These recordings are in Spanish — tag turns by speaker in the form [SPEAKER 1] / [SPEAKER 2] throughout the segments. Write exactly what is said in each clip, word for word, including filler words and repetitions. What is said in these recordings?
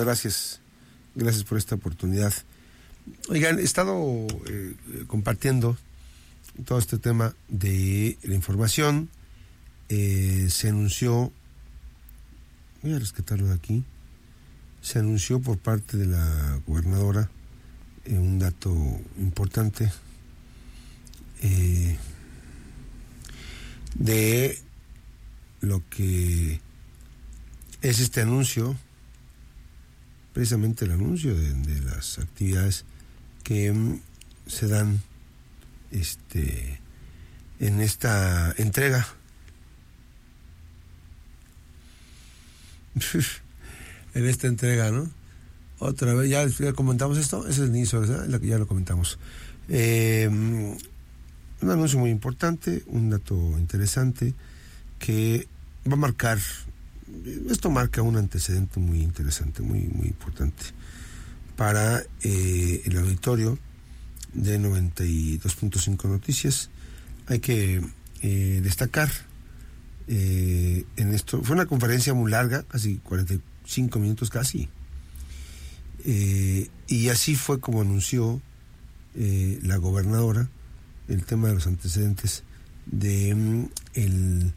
[SPEAKER 1] Muchísimas gracias. Gracias por esta oportunidad. Oigan, he estado eh, compartiendo todo este tema de la información. Eh, se anunció, voy a rescatarlo de aquí, se anunció por parte de la gobernadora eh, un dato importante eh, de lo que es este anuncio, precisamente el anuncio de, de las actividades que um, se dan este en esta entrega. En esta entrega, ¿no? Otra vez, ya, ya comentamos esto, ese es el inicio, ¿verdad? Ya lo comentamos. Eh, un anuncio muy importante, un dato interesante que va a marcar, esto marca un antecedente muy interesante, muy, muy importante para eh, el auditorio de noventa y dos punto cinco Noticias. Hay que eh, destacar eh, en esto, fue una conferencia muy larga, casi cuarenta y cinco minutos casi, eh, y así fue como anunció eh, la gobernadora el tema de los antecedentes de um, el,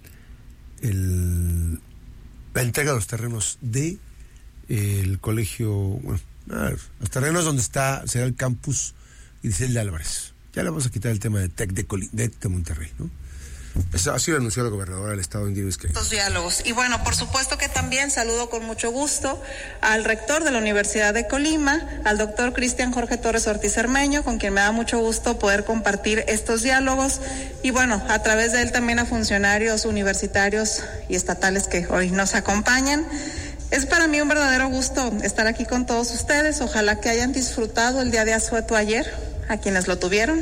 [SPEAKER 1] el la entrega de los terrenos de eh, el colegio, bueno, ah, los terrenos donde está, será el campus Griselda Álvarez. Ya le vamos a quitar el tema de Tec de, Coli, de, de Monterrey, ¿no? Eso, así lo anunció la gobernadora del estado, Indira Vizcaíno.
[SPEAKER 2] Estos diálogos. Y bueno, por supuesto que también saludo con mucho gusto al rector de la Universidad de Colima, al doctor Cristian Jorge Torres Ortiz Cermeño, con quien me da mucho gusto poder compartir estos diálogos. Y bueno, a través de él también a funcionarios universitarios y estatales que hoy nos acompañan. Es para mí un verdadero gusto estar aquí con todos ustedes. Ojalá que hayan disfrutado el día de asueto ayer, a quienes lo tuvieron.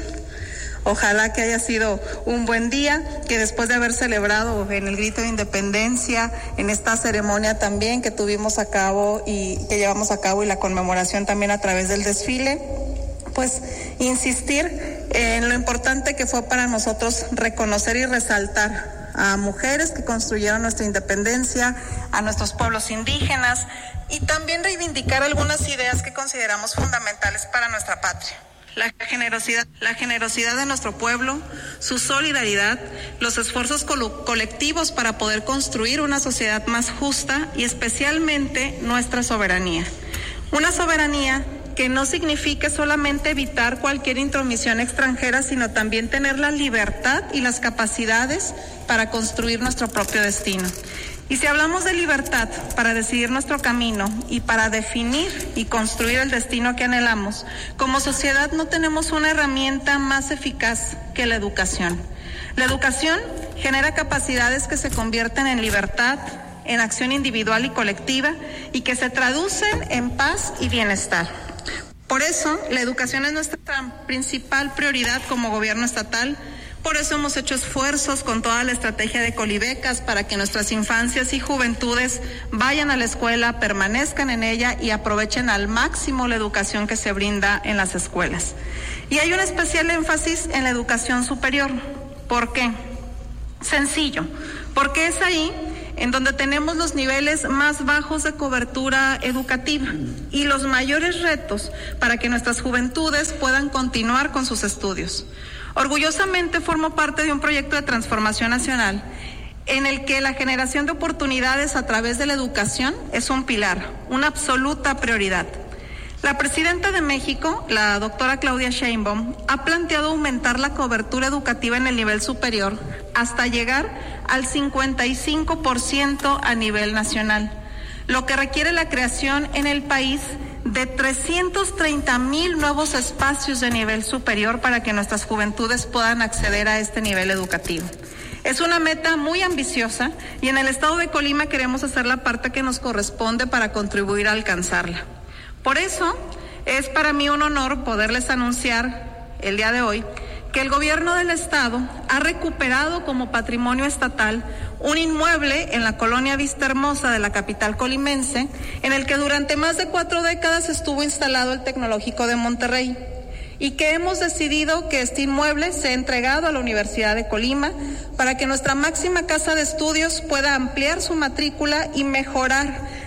[SPEAKER 2] Ojalá que haya sido un buen día, que después de haber celebrado en el grito de independencia, en esta ceremonia también que tuvimos a cabo y que llevamos a cabo y la conmemoración también a través del desfile, pues insistir en lo importante que fue para nosotros reconocer y resaltar a mujeres que construyeron nuestra independencia, a nuestros pueblos indígenas y también reivindicar algunas ideas que consideramos fundamentales para nuestra patria. La generosidad, la generosidad de nuestro pueblo, su solidaridad, los esfuerzos colo- colectivos para poder construir una sociedad más justa y especialmente nuestra soberanía. Una soberanía que no signifique solamente evitar cualquier intromisión extranjera, sino también tener la libertad y las capacidades para construir nuestro propio destino. Y si hablamos de libertad para decidir nuestro camino y para definir y construir el destino que anhelamos, como sociedad no tenemos una herramienta más eficaz que la educación. La educación genera capacidades que se convierten en libertad, en acción individual y colectiva y que se traducen en paz y bienestar. Por eso, la educación es nuestra principal prioridad como gobierno estatal. Por eso hemos hecho esfuerzos con toda la estrategia de Colibecas para que nuestras infancias y juventudes vayan a la escuela, permanezcan en ella y aprovechen al máximo la educación que se brinda en las escuelas. Y hay un especial énfasis en la educación superior. ¿Por qué? Sencillo, porque es ahí en donde tenemos los niveles más bajos de cobertura educativa y los mayores retos para que nuestras juventudes puedan continuar con sus estudios. Orgullosamente formo parte de un proyecto de transformación nacional en el que la generación de oportunidades a través de la educación es un pilar, una absoluta prioridad. La presidenta de México, la doctora Claudia Sheinbaum, ha planteado aumentar la cobertura educativa en el nivel superior hasta llegar al cincuenta y cinco por ciento a nivel nacional, lo que requiere la creación en el país de trescientos treinta mil nuevos espacios de nivel superior para que nuestras juventudes puedan acceder a este nivel educativo. Es una meta muy ambiciosa y en el estado de Colima queremos hacer la parte que nos corresponde para contribuir a alcanzarla. Por eso es para mí un honor poderles anunciar el día de hoy que el gobierno del estado ha recuperado como patrimonio estatal un inmueble en la colonia Vista Hermosa de la capital colimense, en el que durante más de cuatro décadas estuvo instalado el Tecnológico de Monterrey, y que hemos decidido que este inmueble sea entregado a la Universidad de Colima para que nuestra máxima casa de estudios pueda ampliar su matrícula y mejorar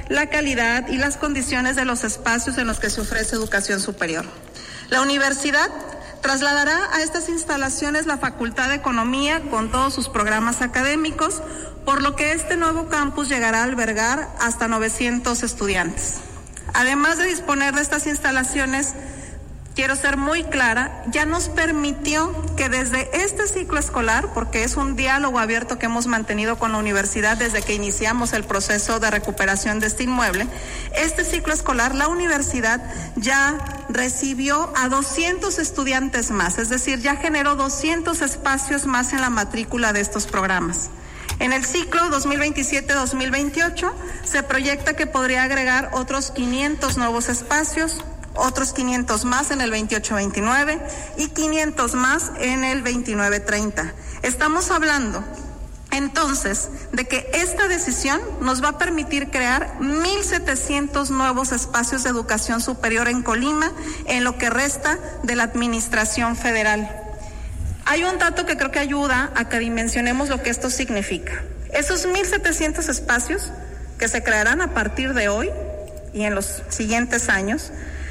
[SPEAKER 2] la calidad y las condiciones de los espacios en los que se ofrece educación superior. La universidad trasladará a estas instalaciones la Facultad de Economía con todos sus programas académicos, por lo que este nuevo campus llegará a albergar hasta novecientos estudiantes. Además de disponer de estas instalaciones, quiero ser muy clara, ya nos permitió que desde este ciclo escolar, porque es un diálogo abierto que hemos mantenido con la universidad desde que iniciamos el proceso de recuperación de este inmueble, este ciclo escolar la universidad ya recibió a doscientos estudiantes más, es decir, ya generó doscientos espacios más en la matrícula de estos programas. En el ciclo dos mil veintisiete dos mil veintiocho se proyecta que podría agregar otros quinientos nuevos espacios, otros quinientos más en el veintiocho veintinueve y quinientos más en el veintinueve treinta. Estamos hablando entonces de que esta decisión nos va a permitir crear mil setecientos nuevos espacios de educación superior en Colima en lo que resta de la administración federal. Hay un dato que creo que ayuda a que dimensionemos lo que esto significa. Esos mil setecientos espacios que se crearán a partir de hoy y en los siguientes años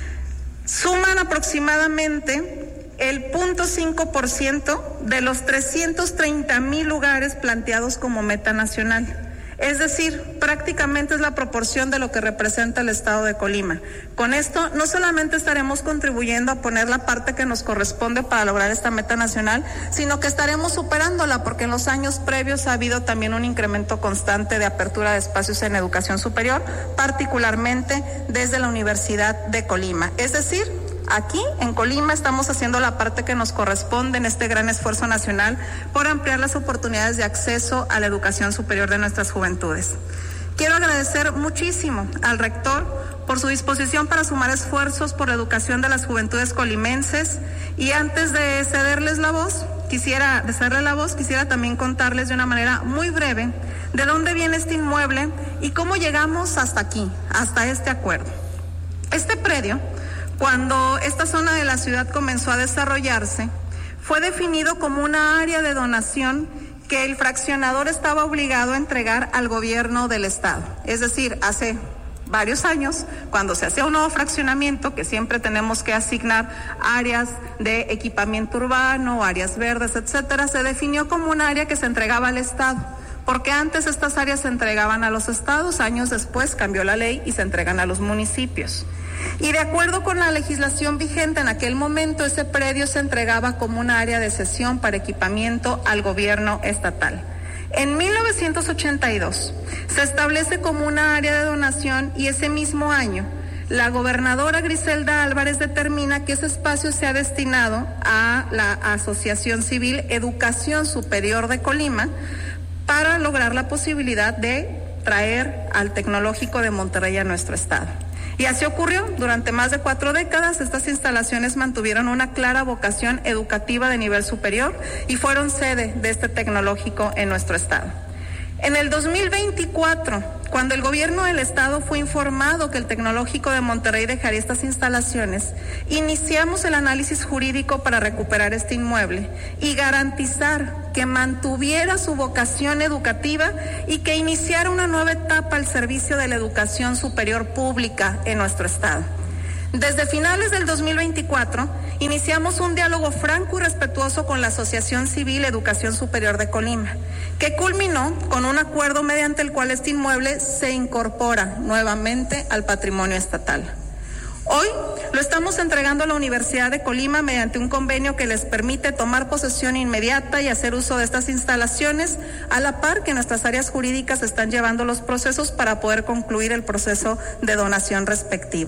[SPEAKER 2] suman aproximadamente el cero punto cinco por ciento de los trescientos treinta mil lugares planteados como meta nacional. Es decir, prácticamente es la proporción de lo que representa el estado de Colima. Con esto no solamente estaremos contribuyendo a poner la parte que nos corresponde para lograr esta meta nacional, sino que estaremos superándola, porque en los años previos ha habido también un incremento constante de apertura de espacios en educación superior, particularmente desde la Universidad de Colima. Es decir, aquí en Colima estamos haciendo la parte que nos corresponde en este gran esfuerzo nacional por ampliar las oportunidades de acceso a la educación superior de nuestras juventudes. Quiero agradecer muchísimo al rector por su disposición para sumar esfuerzos por la educación de las juventudes colimenses, y antes de cederles la voz, quisiera de cederle la voz, quisiera también contarles de una manera muy breve de dónde viene este inmueble y cómo llegamos hasta aquí, hasta este acuerdo. Este predio, cuando esta zona de la ciudad comenzó a desarrollarse, fue definido como una área de donación que el fraccionador estaba obligado a entregar al gobierno del estado. Es decir, hace varios años, cuando se hacía un nuevo fraccionamiento, que siempre tenemos que asignar áreas de equipamiento urbano, áreas verdes, etcétera, se definió como un área que se entregaba al estado, porque antes estas áreas se entregaban a los estados, años después cambió la ley y se entregan a los municipios. Y de acuerdo con la legislación vigente en aquel momento, ese predio se entregaba como un área de cesión para equipamiento al gobierno estatal. En mil novecientos ochenta y dos se establece como una área de donación, y ese mismo año la gobernadora Griselda Álvarez determina que ese espacio sea destinado a la Asociación Civil Educación Superior de Colima para lograr la posibilidad de traer al Tecnológico de Monterrey a nuestro estado. Y así ocurrió. Durante más de cuatro décadas, estas instalaciones mantuvieron una clara vocación educativa de nivel superior y fueron sede de este tecnológico en nuestro estado. En el dos mil veinticuatro, cuando el gobierno del estado fue informado que el Tecnológico de Monterrey dejaría estas instalaciones, iniciamos el análisis jurídico para recuperar este inmueble y garantizar que mantuviera su vocación educativa y que iniciara una nueva etapa al servicio de la educación superior pública en nuestro estado. Desde finales del dos mil veinticuatro, iniciamos un diálogo franco y respetuoso con la Asociación Civil Educación Superior de Colima, que culminó con un acuerdo mediante el cual este inmueble se incorpora nuevamente al patrimonio estatal. Hoy lo estamos entregando a la Universidad de Colima mediante un convenio que les permite tomar posesión inmediata y hacer uso de estas instalaciones, a la par que nuestras áreas jurídicas están llevando los procesos para poder concluir el proceso de donación respectivo.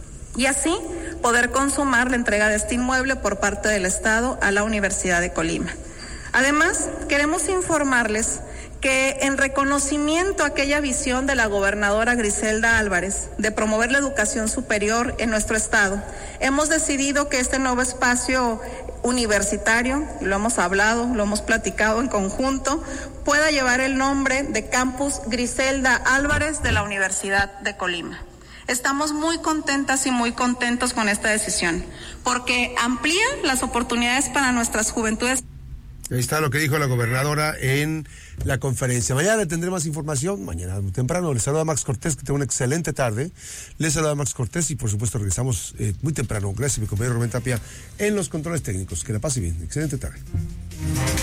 [SPEAKER 2] Y así poder consumar la entrega de este inmueble por parte del Estado a la Universidad de Colima. Además, queremos informarles que en reconocimiento a aquella visión de la gobernadora Griselda Álvarez de promover la educación superior en nuestro estado, hemos decidido que este nuevo espacio universitario, y lo hemos hablado, lo hemos platicado en conjunto, pueda llevar el nombre de Campus Griselda Álvarez de la Universidad de Colima. Estamos muy contentas y muy contentos con esta decisión, porque amplía las oportunidades para nuestras juventudes.
[SPEAKER 1] Ahí está lo que dijo la gobernadora en la conferencia. Mañana tendré más información, mañana muy temprano. Les saluda Max Cortés, que tenga una excelente tarde. Les saluda Max Cortés y por supuesto regresamos eh, muy temprano. Gracias a mi compañero Rubén Tapia en los controles técnicos. Que la pase bien. Excelente tarde.